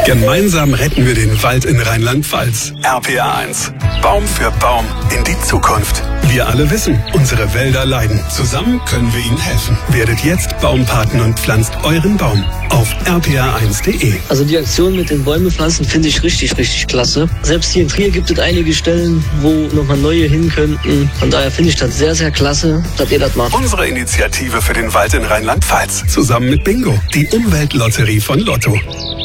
Gemeinsam retten wir den Wald in Rheinland-Pfalz. RPA 1. Baum für Baum in die Zukunft. Wir alle wissen, unsere Wälder leiden. Zusammen können wir ihnen helfen. Werdet jetzt Baumpaten und pflanzt euren Baum auf rpa1.de. Also die Aktion mit den Bäume pflanzen finde ich richtig klasse. Selbst hier in Trier gibt es einige Stellen, wo nochmal neue hin könnten. Von daher finde ich das sehr klasse, dass ihr das macht. Unsere Initiative für den Wald in Rheinland-Pfalz. Zusammen mit Bingo, die Umweltlotterie von Lotto.